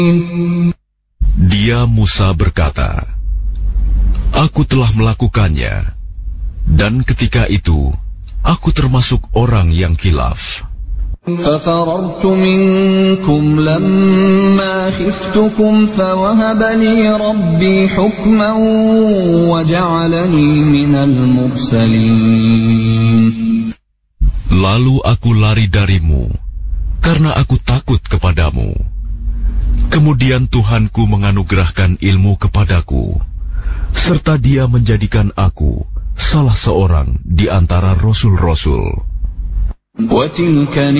Dia Musa berkata, "Aku telah melakukannya, dan ketika itu aku termasuk orang yang khilaf. فَفَرَرْتُ مِنْكُمْ لَمَّا خِفْتُكُمْ فَوَهَبَ لِي رَبِّي حُكْمًا وَجَعَلَنِي مِنَ الْمُرْسَلِينَ." Lalu aku lari darimu, karena aku takut kepadamu. Kemudian Tuhanku menganugerahkan ilmu kepadaku, serta Dia menjadikan aku salah seorang di antara rasul-rasul. وَتِلْكَ